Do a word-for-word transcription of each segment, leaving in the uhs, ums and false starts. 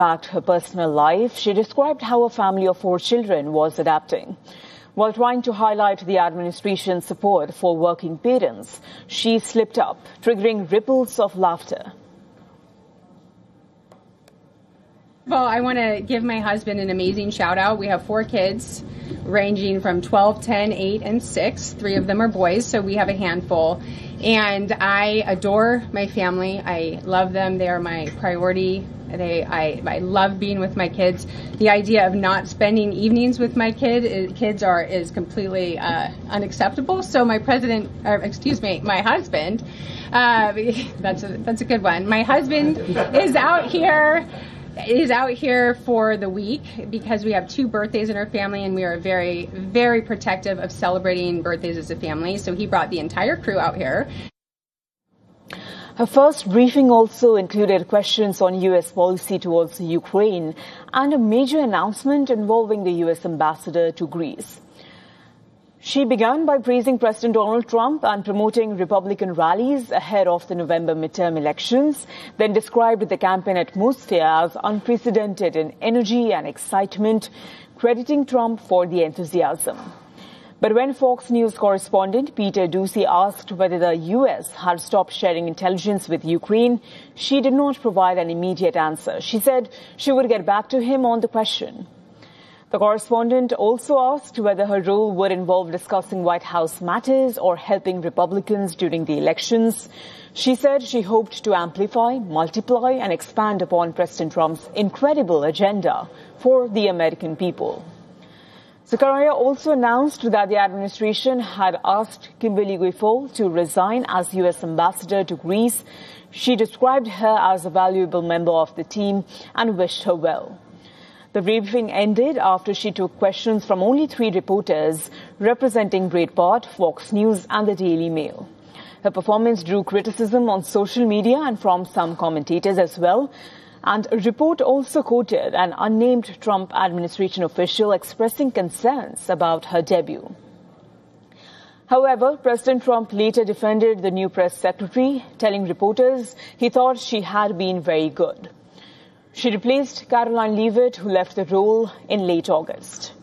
About her personal life, she described how a family of four children was adapting. While trying to highlight the administration's support for working parents, she slipped up, triggering ripples of laughter. Well, I want to give my husband an amazing shout out. We have four kids ranging from twelve, ten, eight, and six. Three of them are boys, so we have a handful. And I adore my family. I love them. They are my priority. They, I, I love being with my kids. The idea of not spending evenings with my kid, kids are is completely uh, unacceptable. So my president, or excuse me, my husband, uh, that's a, that's a good one. My husband is out here. is out here for the week because we have two birthdays in our family and we are very, very protective of celebrating birthdays as a family. So he brought the entire crew out here. Her first briefing also included questions on U S policy towards Ukraine and a major announcement involving the U S ambassador to Greece. She began by praising President Donald Trump and promoting Republican rallies ahead of the November midterm elections, then described the campaign atmosphere as unprecedented in energy and excitement, crediting Trump for the enthusiasm. But when Fox News correspondent Peter Doocy asked whether the U S had stopped sharing intelligence with Ukraine, she did not provide an immediate answer. She said she would get back to him on the question. The correspondent also asked whether her role would involve discussing White House matters or helping Republicans during the elections. She said she hoped to amplify, multiply, and expand upon President Trump's incredible agenda for the American people. Zechariah also announced that the administration had asked Kimberly Guilfoyle to resign as U S ambassador to Greece. She described her as a valuable member of the team and wished her well. The briefing ended after she took questions from only three reporters representing Breitbart, Fox News and the Daily Mail. Her performance drew criticism on social media and from some commentators as well. And a report also quoted an unnamed Trump administration official expressing concerns about her debut. However, President Trump later defended the new press secretary, telling reporters he thought she had been very good. She replaced Caroline Leavitt, who left the role in late August.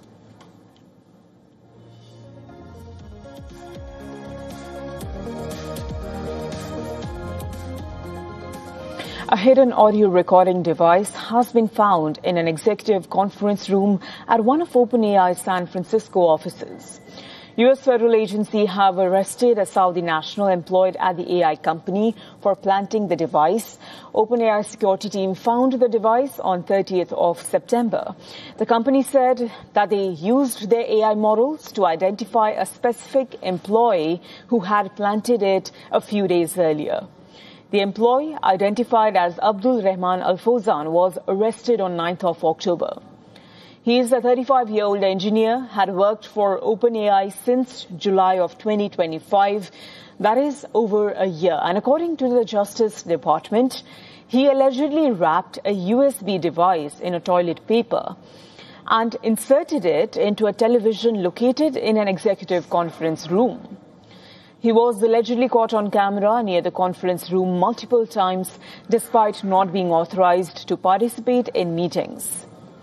A hidden audio recording device has been found in an executive conference room at one of OpenAI's San Francisco offices. U S federal agencies have arrested a Saudi national employed at the A I company for planting the device. OpenAI security team found the device on thirtieth of September. The company said that they used their A I models to identify a specific employee who had planted it a few days earlier. The employee, identified as Abdul Rahman Al-Fawzan, was arrested on ninth of October. He is a thirty-five-year-old engineer, had worked for OpenAI since July of twenty twenty-five. That is over a year. And according to the Justice Department, he allegedly wrapped a U S B device in a toilet paper and inserted it into a television located in an executive conference room. He was allegedly caught on camera near the conference room multiple times, despite not being authorized to participate in meetings.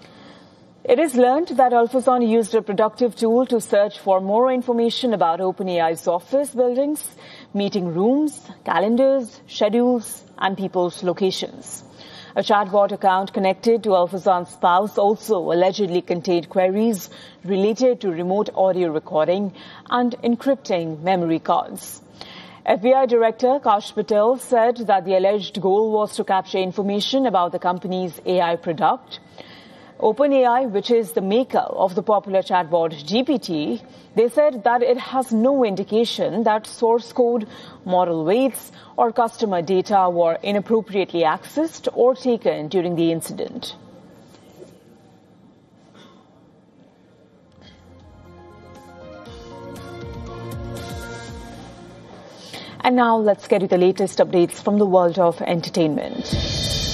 It is learned that Al-Fawzan used a productive tool to search for more information about OpenAI's office buildings, meeting rooms, calendars, schedules, and people's locations. A chatbot account connected to Al-Fawzan's spouse also allegedly contained queries related to remote audio recording and encrypting memory cards. F B I Director Kash Patel said that the alleged goal was to capture information about the company's A I product. OpenAI, which is the maker of the popular chatbot G P T, they said that it has no indication that source code, model weights, or customer data were inappropriately accessed or taken during the incident. And now let's get to the latest updates from the world of entertainment.